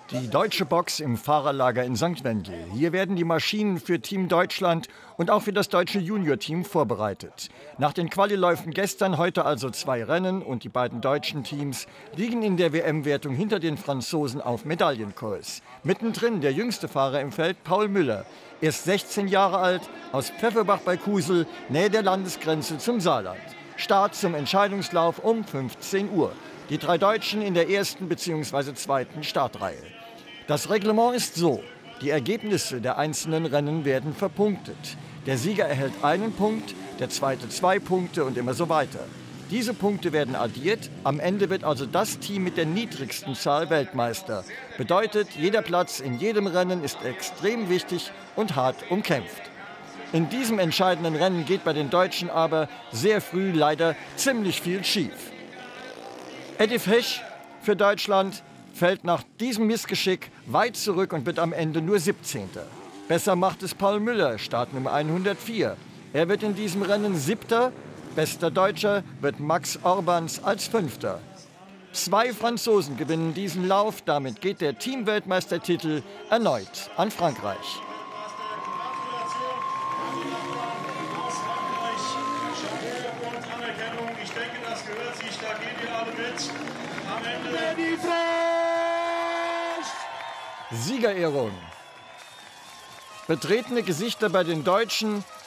Die deutsche Box im Fahrerlager in St. Wendel. Hier werden die Maschinen für Team Deutschland und auch für das deutsche Junior-Team vorbereitet. Nach den Qualiläufen gestern, heute also 2 Rennen und die beiden deutschen Teams liegen in der WM-Wertung hinter den Franzosen auf Medaillenkurs. Mittendrin der jüngste Fahrer im Feld, Paul Müller. Erst 16 Jahre alt, aus Pfefferbach bei Kusel, Nähe der Landesgrenze zum Saarland. Start zum Entscheidungslauf um 15 Uhr. Die 3 Deutschen in der ersten bzw. zweiten Startreihe. Das Reglement ist so: Die Ergebnisse der einzelnen Rennen werden verpunktet. Der Sieger erhält 1 Punkt, der zweite 2 Punkte und immer so weiter. Diese Punkte werden addiert, am Ende wird also das Team mit der niedrigsten Zahl Weltmeister. Bedeutet, jeder Platz in jedem Rennen ist extrem wichtig und hart umkämpft. In diesem entscheidenden Rennen geht bei den Deutschen aber sehr früh leider ziemlich viel schief. Eddie Fesch für Deutschland fällt nach diesem Missgeschick weit zurück und wird am Ende nur 17. Besser macht es Paul Müller, Startnummer 104. Er wird in diesem Rennen 7. Bester Deutscher wird Max Orbans als 5. 2 Franzosen gewinnen diesen Lauf, damit geht der Teamweltmeistertitel erneut an Frankreich. Ich denke, das gehört sich, da gehen wir alle mit. Am Ende Siegerehrung. Betretene Gesichter bei den Deutschen,